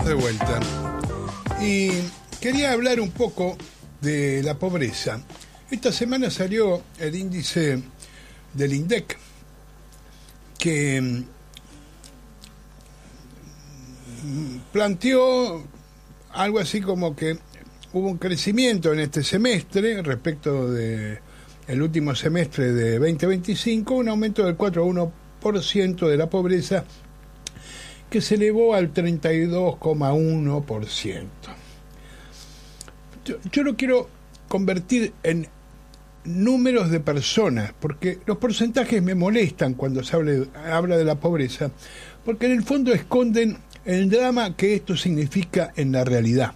Estamos de vuelta y quería hablar un poco de la pobreza. Esta semana salió el índice del INDEC que planteó algo así como que hubo un crecimiento en este semestre respecto de el último semestre de 2025, un aumento del 4,1% de la pobreza que se elevó al 32,1%. Yo lo quiero convertir en números de personas, porque los porcentajes me molestan cuando se habla de la pobreza, porque en el fondo esconden el drama que esto significa en la realidad.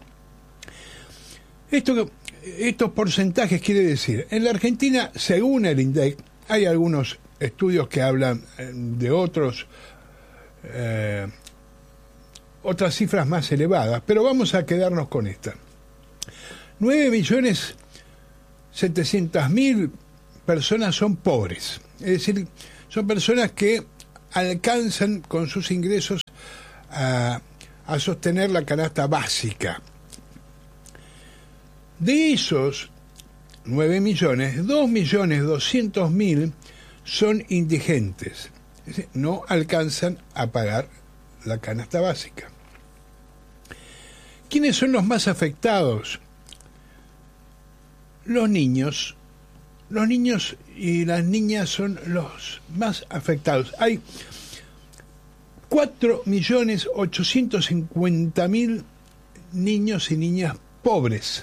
Estos porcentajes quiere decir, en la Argentina, según el INDEC, hay algunos estudios que hablan de otras cifras más elevadas, pero vamos a quedarnos con esta. 9.700.000 personas son pobres, es decir, son personas que alcanzan con sus ingresos a sostener la canasta básica. De esos 9 millones, 2.200.000 son indigentes, es decir, no alcanzan a pagar la canasta básica. ¿Quiénes son los más afectados? Los niños y las niñas son los más afectados. Hay 4.850.000 niños y niñas pobres.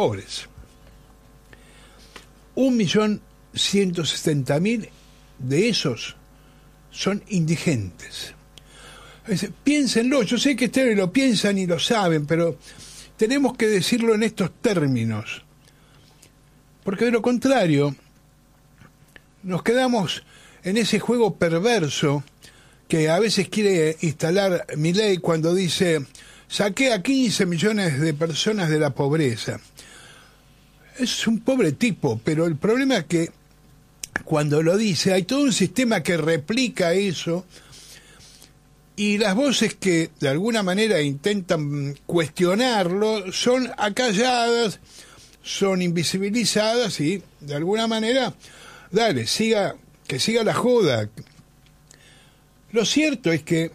1.170.000 de esos son indigentes. Piénsenlo, yo sé que ustedes lo piensan y lo saben, pero tenemos que decirlo en estos términos. Porque de lo contrario, nos quedamos en ese juego perverso que a veces quiere instalar Milei cuando dice, saqué a 15 millones de personas de la pobreza. Es un pobre tipo, pero el problema es que cuando lo dice, hay todo un sistema que replica eso, y las voces que de alguna manera intentan cuestionarlo son acalladas, son invisibilizadas y de alguna manera, dale, que siga la joda. Lo cierto es que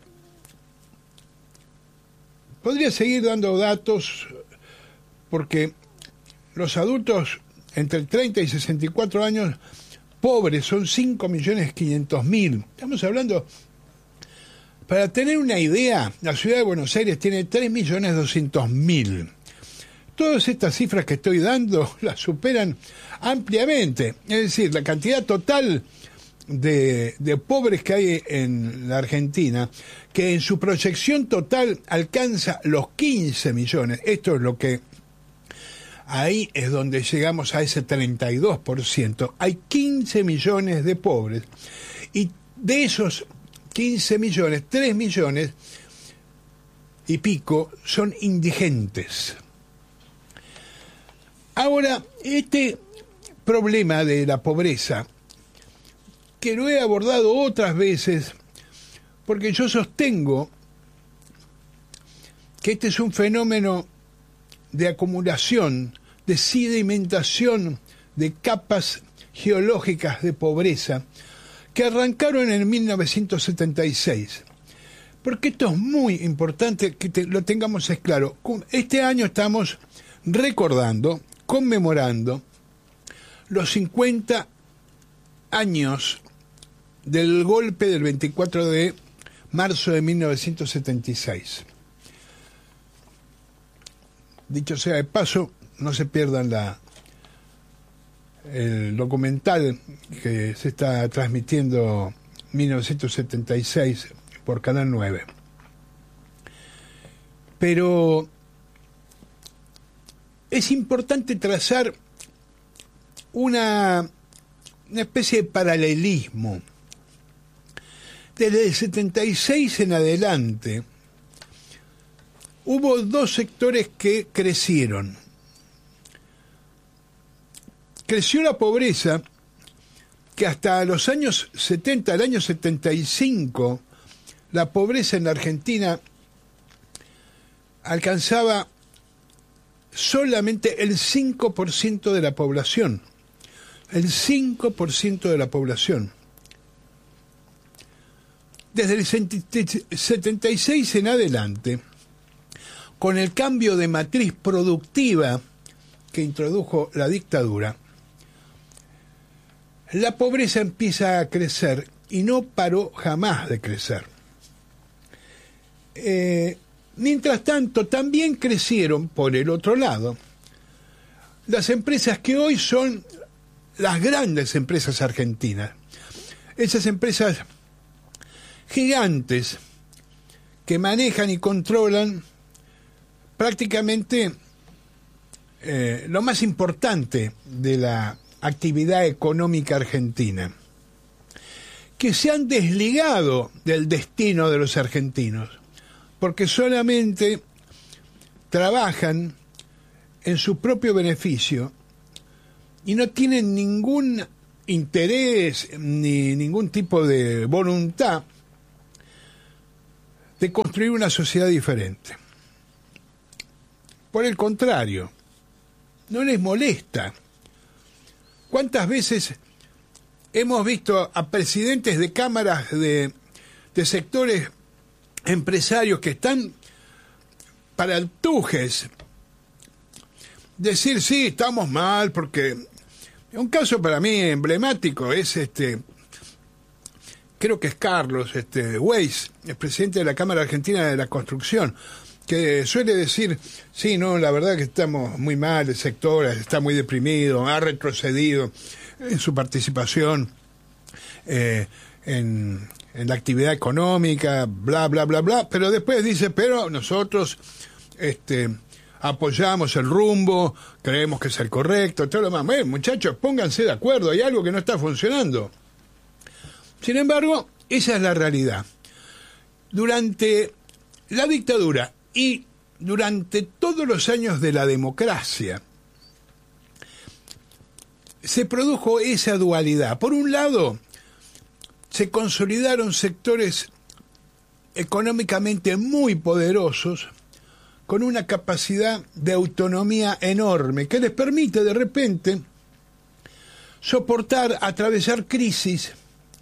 podría seguir dando datos porque los adultos entre 30 y 64 años pobres son 5.500.000. Estamos hablando, para tener una idea, la ciudad de Buenos Aires tiene 3.200.000. Todas estas cifras que estoy dando las superan ampliamente. Es decir, la cantidad total de pobres que hay en la Argentina, que en su proyección total alcanza los 15 millones. Esto es lo que... Ahí es donde llegamos a ese 32%. Hay 15 millones de pobres. Y de esos 15 millones, 3 millones y pico son indigentes. Ahora, este problema de la pobreza, que lo he abordado otras veces, porque yo sostengo que este es un fenómeno de acumulación, de sedimentación de capas geológicas de pobreza, que arrancaron en 1976. Porque esto es muy importante que lo tengamos claro. Este año estamos recordando, conmemorando los 50 años del golpe del 24 de marzo de 1976. Dicho sea de paso, no se pierdan el documental que se está transmitiendo 1976 por Canal 9. Pero es importante trazar una especie de paralelismo. Desde el 76 en adelante hubo dos sectores que crecieron. Creció la pobreza, que hasta los años 70, el año 75, la pobreza en la Argentina alcanzaba solamente el 5% de la población. El 5% de la población. Desde el 76 en adelante, con el cambio de matriz productiva que introdujo la dictadura, la pobreza empieza a crecer y no paró jamás de crecer. Mientras tanto, también crecieron, por el otro lado, las empresas que hoy son las grandes empresas argentinas. Esas empresas gigantes que manejan y controlan prácticamente lo más importante de la actividad económica argentina, que se han desligado del destino de los argentinos, porque solamente trabajan en su propio beneficio y no tienen ningún interés ni ningún tipo de voluntad de construir una sociedad diferente. Por el contrario, no les molesta. ¿Cuántas veces hemos visto a presidentes de cámaras de sectores empresarios que están para el tujes decir sí, estamos mal? Porque un caso para mí emblemático es creo que es Carlos Weiss, el presidente de la Cámara Argentina de la Construcción, que suele decir, sí, no, la verdad que estamos muy mal, el sector está muy deprimido, ha retrocedido en su participación en la actividad económica, bla, bla, bla, bla, pero después dice, pero nosotros apoyamos el rumbo, creemos que es el correcto, todo lo demás. Muchachos, pónganse de acuerdo, hay algo que no está funcionando. Sin embargo, esa es la realidad. Durante la dictadura y durante todos los años de la democracia, se produjo esa dualidad. Por un lado, se consolidaron sectores económicamente muy poderosos, con una capacidad de autonomía enorme, que les permite de repente soportar, atravesar crisis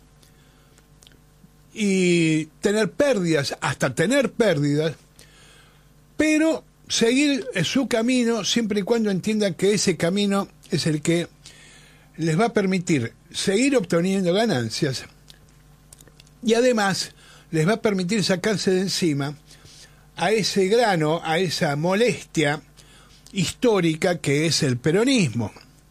y tener pérdidas, hasta tener pérdidas, pero seguir su camino siempre y cuando entiendan que ese camino es el que les va a permitir seguir obteniendo ganancias y además les va a permitir sacarse de encima a ese grano, a esa molestia histórica que es el peronismo.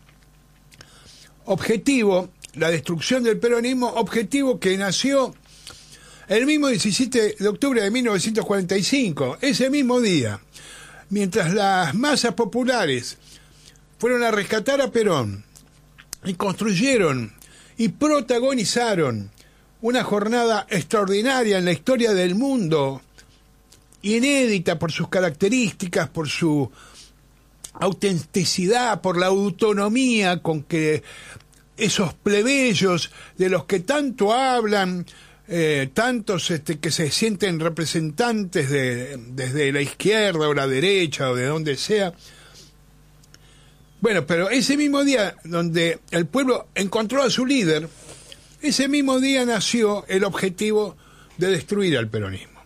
Objetivo, la destrucción del peronismo, objetivo que nació el mismo 17 de octubre de 1945, ese mismo día, mientras las masas populares fueron a rescatar a Perón y construyeron y protagonizaron una jornada extraordinaria en la historia del mundo, inédita por sus características, por su autenticidad, por la autonomía con que esos plebeyos de los que tanto hablan, tantos que se sienten representantes desde la izquierda o la derecha o de donde sea. Bueno, pero ese mismo día donde el pueblo encontró a su líder, ese mismo día nació el objetivo de destruir al peronismo.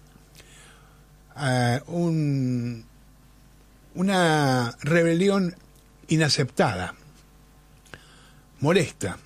Una rebelión inaceptada, molesta.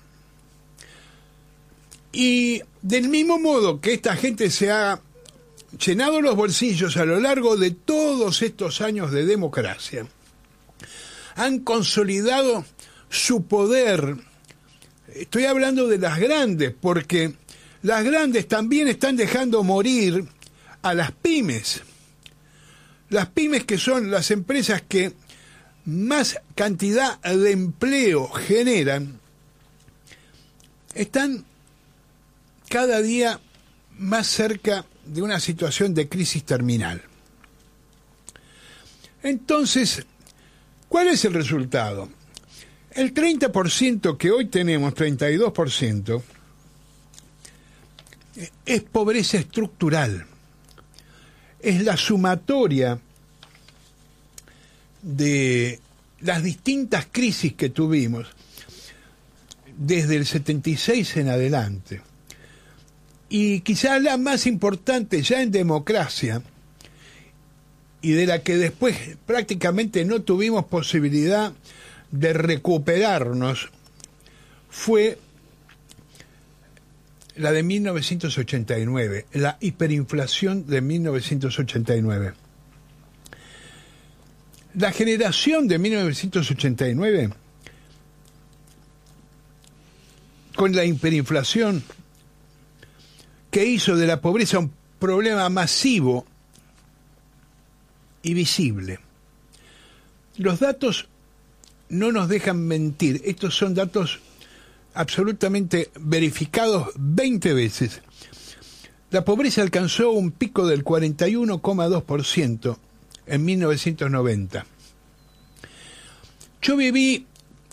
Y del mismo modo que esta gente se ha llenado los bolsillos a lo largo de todos estos años de democracia, han consolidado su poder. Estoy hablando de las grandes, porque las grandes también están dejando morir a las pymes. Las pymes, que son las empresas que más cantidad de empleo generan, están cada día más cerca de una situación de crisis terminal. Entonces, ¿cuál es el resultado? El 30% que hoy tenemos, 32%, es pobreza estructural. es la sumatoria de las distintas crisis que tuvimos desde el 76 en adelante. Y quizás la más importante ya en democracia, y de la que después prácticamente no tuvimos posibilidad de recuperarnos, fue la de 1989, la hiperinflación de 1989. La generación de 1989, con la hiperinflación, que hizo de la pobreza un problema masivo y visible. Los datos no nos dejan mentir, estos son datos absolutamente verificados 20 veces. La pobreza alcanzó un pico del 41,2% en 1990. Yo viví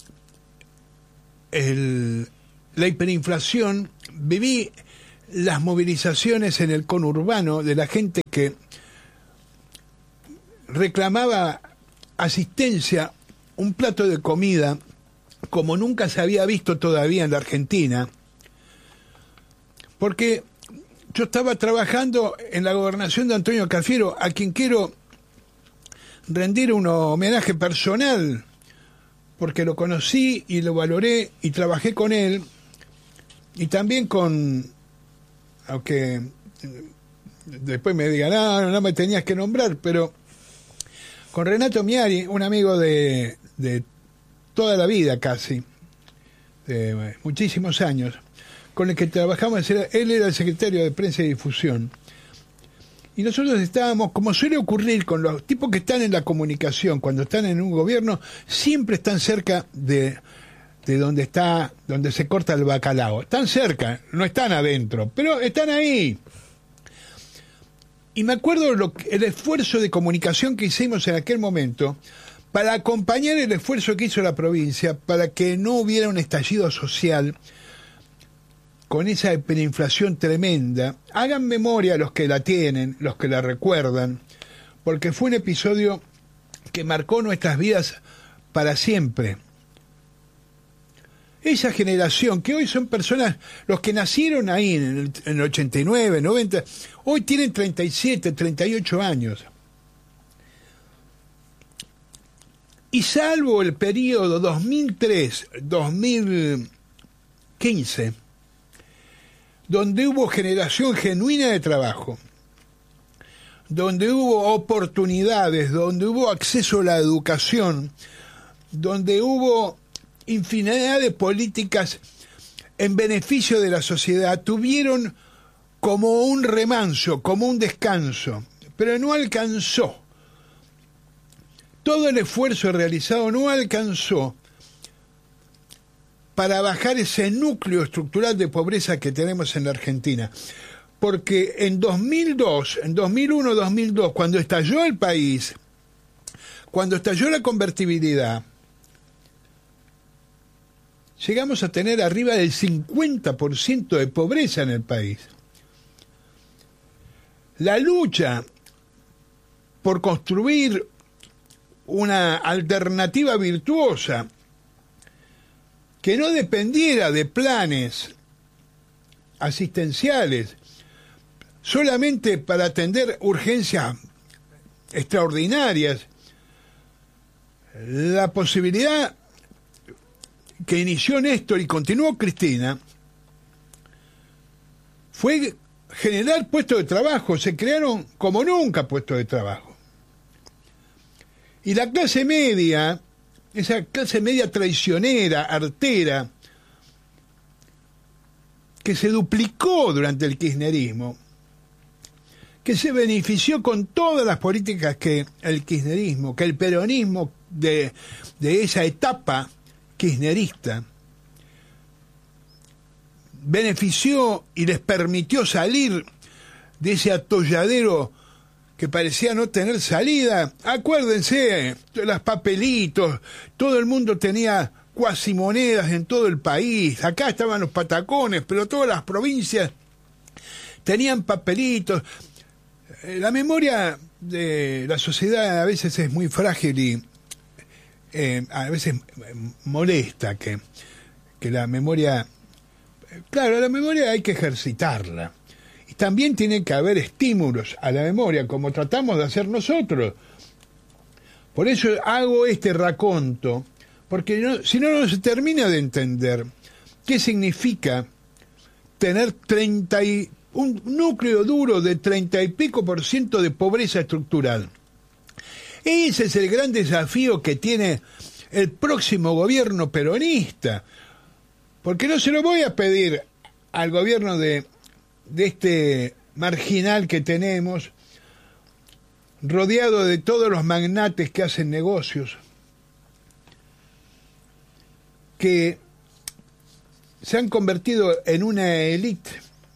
la hiperinflación, viví las movilizaciones en el conurbano de la gente que reclamaba asistencia, un plato de comida como nunca se había visto todavía en la Argentina, porque yo estaba trabajando en la gobernación de Antonio Cafiero, a quien quiero rendir un homenaje personal, porque lo conocí y lo valoré y trabajé con él, y también con, aunque después me digan, no me tenías que nombrar, pero con Renato Miari, un amigo de toda la vida casi, de muchísimos años, con el que trabajamos. Él era el secretario de Prensa y Difusión, y nosotros estábamos, como suele ocurrir con los tipos que están en la comunicación, cuando están en un gobierno, siempre están cerca de donde se corta el bacalao. Están cerca, no están adentro, pero están ahí. Y me acuerdo el esfuerzo de comunicación que hicimos en aquel momento para acompañar el esfuerzo que hizo la provincia para que no hubiera un estallido social con esa hiperinflación tremenda. Hagan memoria los que la tienen, los que la recuerdan, porque fue un episodio que marcó nuestras vidas para siempre. Esa generación, que hoy son personas, los que nacieron ahí en el 89, 90, hoy tienen 37, 38 años. Y salvo el periodo 2003-2015, donde hubo generación genuina de trabajo, donde hubo oportunidades, donde hubo acceso a la educación, donde hubo infinidad de políticas en beneficio de la sociedad, tuvieron como un remanso, como un descanso, pero no alcanzó. Todo el esfuerzo realizado no alcanzó para bajar ese núcleo estructural de pobreza que tenemos en la Argentina. Porque en 2001-2002, cuando estalló el país, cuando estalló la convertibilidad, llegamos a tener arriba del 50% de pobreza en el país. La lucha por construir una alternativa virtuosa que no dependiera de planes asistenciales solamente para atender urgencias extraordinarias, la posibilidad que inició Néstor y continuó Cristina fue generar puestos de trabajo. Se crearon como nunca puestos de trabajo. Y la clase media, esa clase media traicionera, artera, que se duplicó durante el kirchnerismo, que se benefició con todas las políticas que el kirchnerismo, que el peronismo de esa etapa kirchnerista benefició y les permitió salir de ese atolladero que parecía no tener salida. Acuérdense, los papelitos, todo el mundo tenía cuasimonedas en todo el país. Acá estaban los patacones, pero todas las provincias tenían papelitos. La memoria de la sociedad a veces es muy frágil y a veces molesta que la memoria... Claro, la memoria hay que ejercitarla. Y también tiene que haber estímulos a la memoria, como tratamos de hacer nosotros. Por eso hago este raconto, porque si no, no se termina de entender qué significa tener un núcleo duro de 30 y pico % de pobreza estructural. Ese es el gran desafío que tiene el próximo gobierno peronista, porque no se lo voy a pedir al gobierno de este marginal que tenemos, rodeado de todos los magnates que hacen negocios, que se han convertido en una élite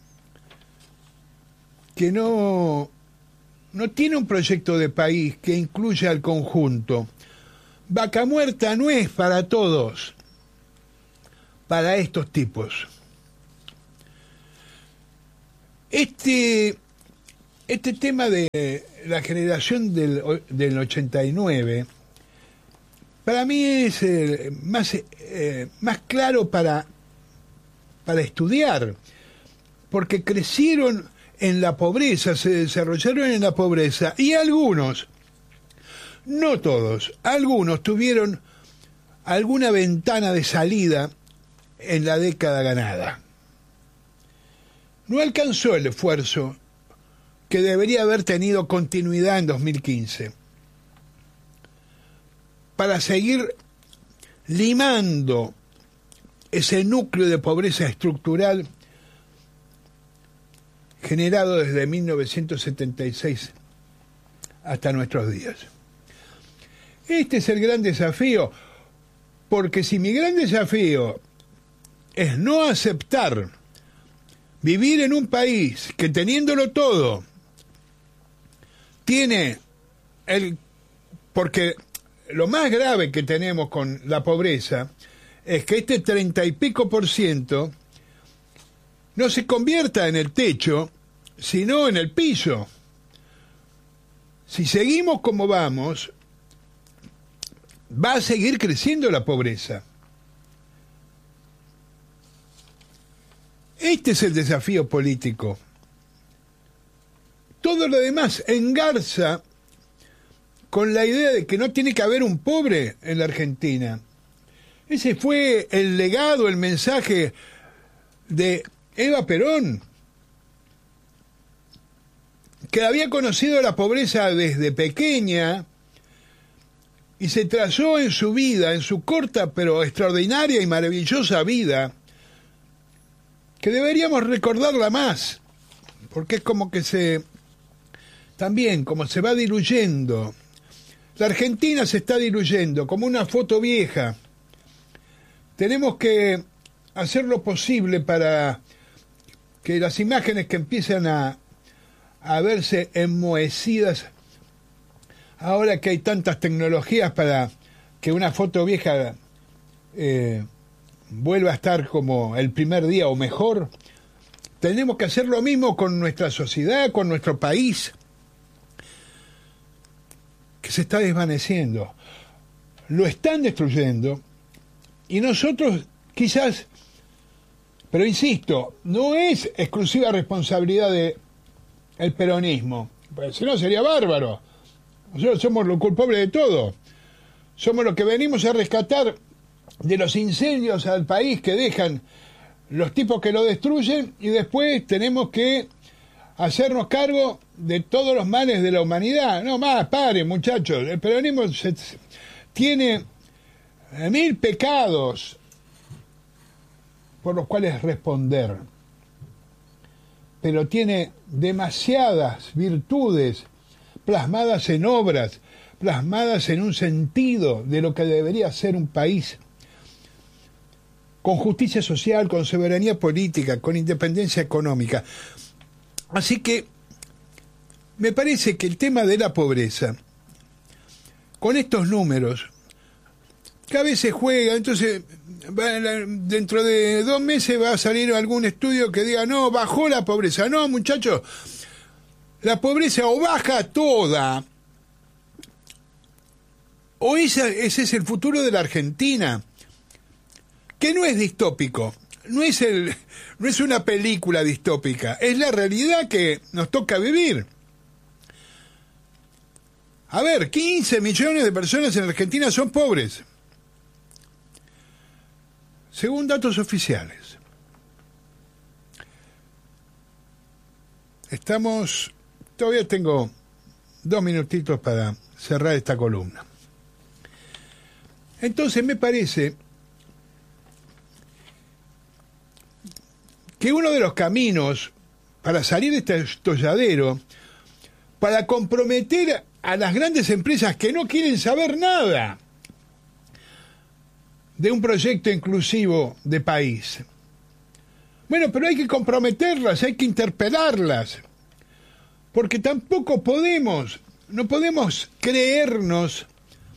que no tiene un proyecto de país que incluya al conjunto. Vaca muerta no es para todos, para estos tipos. Este tema de la generación del 89, para mí es más claro para estudiar, porque crecieron en la pobreza, se desarrollaron en la pobreza, y algunos, no todos, algunos tuvieron alguna ventana de salida en la década ganada. No alcanzó el esfuerzo que debería haber tenido continuidad en 2015 para seguir limando ese núcleo de pobreza estructural generado desde 1976 hasta nuestros días. Este es el gran desafío, porque si mi gran desafío es no aceptar vivir en un país que, teniéndolo todo, porque lo más grave que tenemos con la pobreza es que este 30 y pico % no se convierta en el techo, sino en el piso. Si seguimos como vamos, va a seguir creciendo la pobreza. Este es el desafío político. Todo lo demás engarza con la idea de que no tiene que haber un pobre en la Argentina. Ese fue el legado, el mensaje de Eva Perón, que había conocido la pobreza desde pequeña y se trazó en su vida, en su corta pero extraordinaria y maravillosa vida, que deberíamos recordarla más, porque es como que también como se va diluyendo. La Argentina se está diluyendo como una foto vieja. Tenemos que hacer lo posible para que las imágenes que empiezan a verse enmohecidas, ahora que hay tantas tecnologías para que una foto vieja vuelva a estar como el primer día o mejor, tenemos que hacer lo mismo con nuestra sociedad, con nuestro país, que se está desvaneciendo. Lo están destruyendo y nosotros quizás, pero insisto, no es exclusiva responsabilidad del peronismo, pues si no sería bárbaro. Nosotros somos los culpables de todo. Somos los que venimos a rescatar de los incendios al país que dejan los tipos que lo destruyen, y después tenemos que hacernos cargo de todos los males de la humanidad. No más, paren, muchachos. El peronismo tiene 1000 pecados por los cuales responder, pero tiene demasiadas virtudes plasmadas en obras, plasmadas en un sentido de lo que debería ser un país, con justicia social, con soberanía política, con independencia económica. Así que me parece que el tema de la pobreza, con estos números, que a veces juega, entonces dentro de 2 meses va a salir algún estudio que diga, no, bajó la pobreza. No, muchachos, la pobreza o baja toda, o ese es el futuro de la Argentina, que no es distópico, no es una película distópica, es la realidad que nos toca vivir. A ver, 15 millones de personas en Argentina son pobres, según datos oficiales. Todavía tengo 2 minutitos para cerrar esta columna. Entonces me parece que uno de los caminos para salir de este atolladero, para comprometer a las grandes empresas que no quieren saber nada de un proyecto inclusivo de país. Bueno, pero hay que comprometerlas, hay que interpelarlas, porque tampoco no podemos creernos,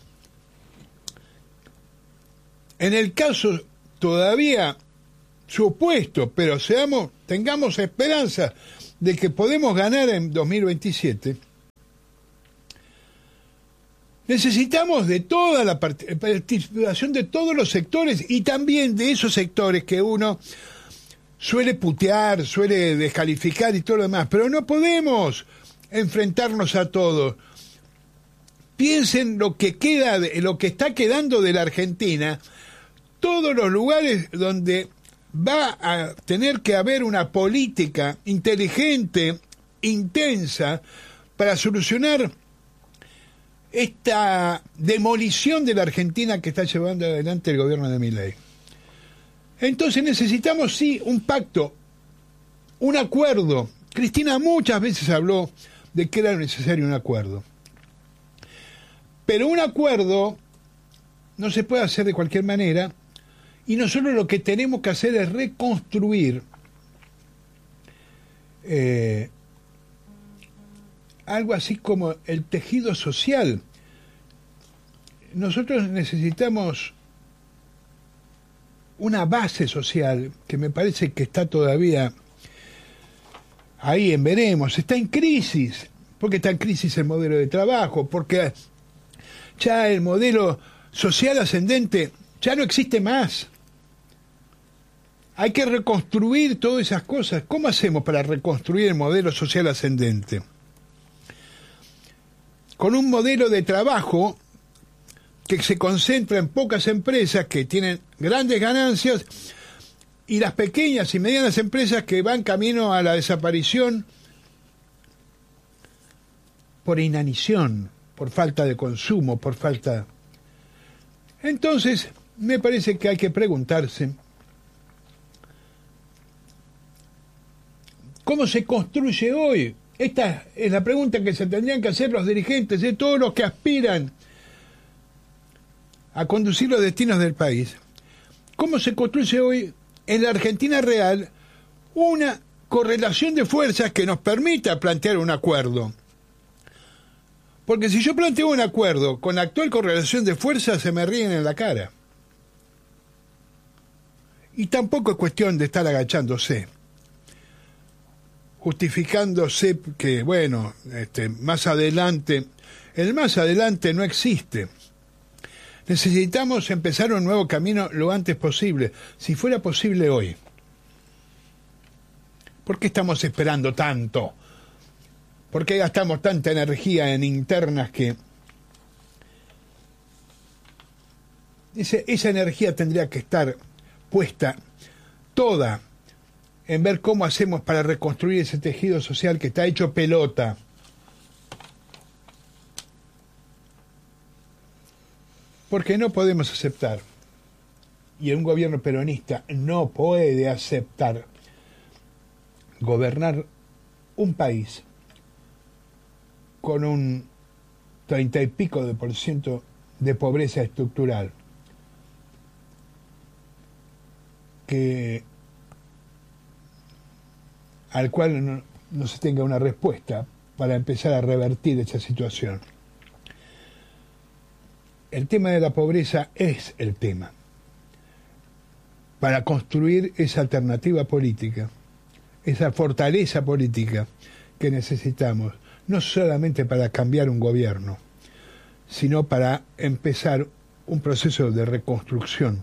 en el caso todavía supuesto, pero tengamos esperanza de que podemos ganar en 2027. Necesitamos de toda la participación de todos los sectores y también de esos sectores que uno suele putear, suele descalificar y todo lo demás, pero no podemos enfrentarnos a todos. Piensen lo que lo que está quedando de la Argentina, todos los lugares donde va a tener que haber una política inteligente, intensa, para solucionar esta demolición de la Argentina que está llevando adelante el gobierno de Milei. Entonces necesitamos, sí, un pacto, un acuerdo. Cristina muchas veces habló de que era necesario un acuerdo. Pero un acuerdo no se puede hacer de cualquier manera, y nosotros lo que tenemos que hacer es reconstruir algo así como el tejido social. Nosotros necesitamos una base social que me parece que está todavía ahí en veremos, está en crisis, porque está en crisis el modelo de trabajo, porque ya el modelo social ascendente ya no existe más. Hay que reconstruir todas esas cosas. ¿Cómo hacemos para reconstruir el modelo social ascendente? Con un modelo de trabajo que se concentra en pocas empresas que tienen grandes ganancias y las pequeñas y medianas empresas que van camino a la desaparición por inanición, por falta de consumo, por falta... Entonces, me parece que hay que preguntarse ¿cómo se construye hoy? Esta es la pregunta que se tendrían que hacer los dirigentes, de todos los que aspiran a conducir los destinos del país. ¿Cómo se construye hoy en la Argentina real una correlación de fuerzas que nos permita plantear un acuerdo? Porque si yo planteo un acuerdo con la actual correlación de fuerzas, se me ríen en la cara. Y tampoco es cuestión de estar agachándose, justificándose que, bueno, más adelante, el más adelante no existe. Necesitamos empezar un nuevo camino lo antes posible, si fuera posible hoy. ¿Por qué estamos esperando tanto? ¿Por qué gastamos tanta energía en internas que esa energía tendría que estar puesta toda en ver cómo hacemos para reconstruir ese tejido social que está hecho pelota? Porque no podemos aceptar, y un gobierno peronista no puede aceptar gobernar un país con un 30 y pico de % de pobreza estructural, al cual no se tenga una respuesta para empezar a revertir esa situación. El tema de la pobreza es el tema para construir esa alternativa política, esa fortaleza política que necesitamos, no solamente para cambiar un gobierno, sino para empezar un proceso de reconstrucción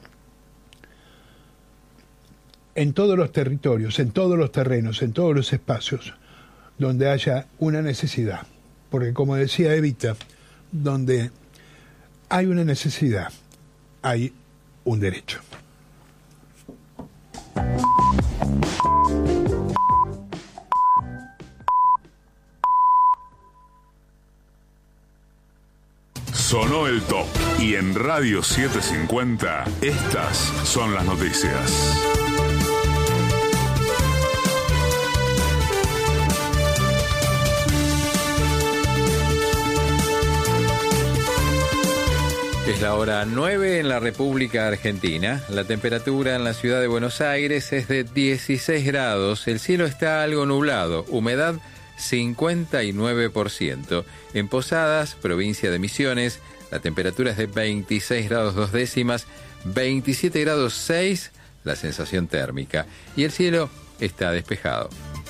en todos los territorios, en todos los terrenos, en todos los espacios donde haya una necesidad. Porque como decía Evita, donde hay una necesidad, hay un derecho. Sonó el top y en Radio 750 estas son las noticias. Es la hora 9 en la República Argentina. La temperatura en la ciudad de Buenos Aires es de 16 grados. El cielo está algo nublado. Humedad 59%. En Posadas, provincia de Misiones, la temperatura es de 26 grados 2 décimas, 27 grados 6 la sensación térmica. Y el cielo está despejado.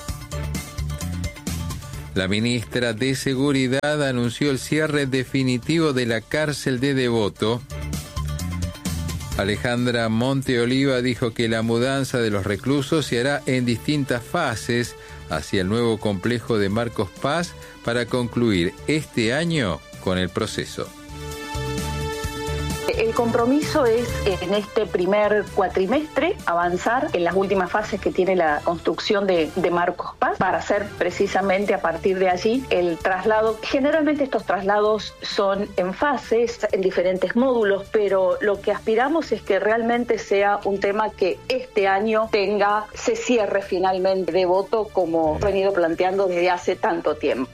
La ministra de Seguridad anunció el cierre definitivo de la cárcel de Devoto. Alejandra Monteoliva dijo que la mudanza de los reclusos se hará en distintas fases hacia el nuevo complejo de Marcos Paz para concluir este año con el proceso. El compromiso es, en este primer cuatrimestre, avanzar en las últimas fases que tiene la construcción de Marcos Paz para hacer precisamente a partir de allí el traslado. Generalmente estos traslados son en fases, en diferentes módulos, pero lo que aspiramos es que realmente sea un tema que este año se cierre finalmente Devoto como he venido planteando desde hace tanto tiempo.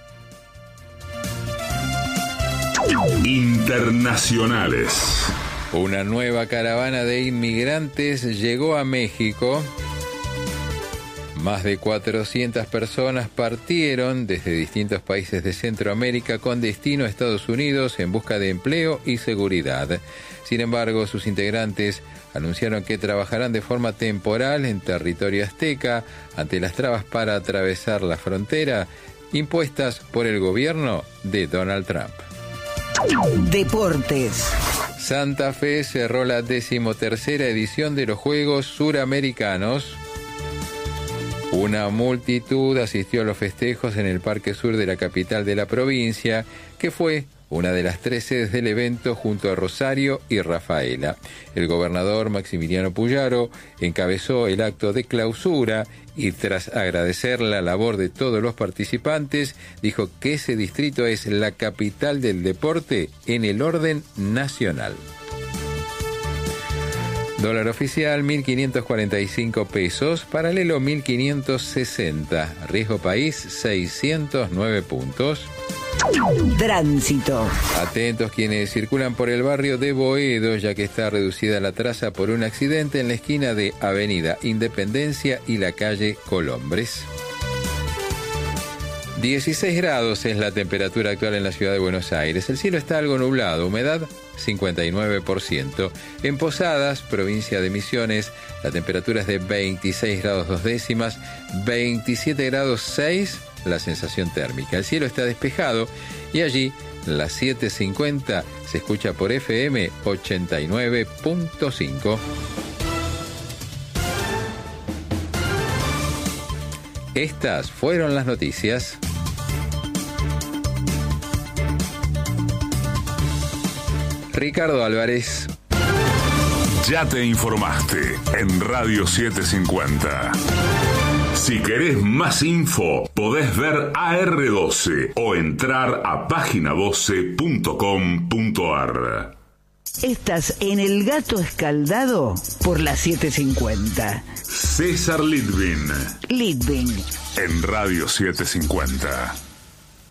Internacionales. Una nueva caravana de inmigrantes llegó a México. Más de 400 personas partieron desde distintos países de Centroamérica con destino a Estados Unidos en busca de empleo y seguridad. Sin embargo, sus integrantes anunciaron que trabajarán de forma temporal en territorio azteca ante las trabas para atravesar la frontera impuestas por el gobierno de Donald Trump. Deportes. Santa Fe cerró la 13ª edición de los Juegos Suramericanos. Una multitud asistió a los festejos en el Parque Sur de la capital de la provincia, que fue una de las 3 sedes del evento junto a Rosario y Rafaela. El gobernador Maximiliano Puyaro encabezó el acto de clausura y tras agradecer la labor de todos los participantes, dijo que ese distrito es la capital del deporte en el orden nacional. Dólar oficial 1.545 pesos, paralelo 1.560, riesgo país 609 puntos. Tránsito. Atentos quienes circulan por el barrio de Boedo, ya que está reducida la traza por un accidente en la esquina de Avenida Independencia y la calle Colombres. 16 grados es la temperatura actual en la ciudad de Buenos Aires. El cielo está algo nublado, humedad 59%. En Posadas, provincia de Misiones, la temperatura es de 26 grados 2 décimas, 27 grados 6 la sensación térmica. El cielo está despejado y allí, las 7:50, se escucha por FM 89.5. Estas fueron las noticias. Ricardo Álvarez. Ya te informaste en Radio 750. Si querés más info, podés ver AR12 o entrar a página12.com.ar. Estás en El Gato Escaldado por la 750. César Litvin. Litvin. En Radio 750.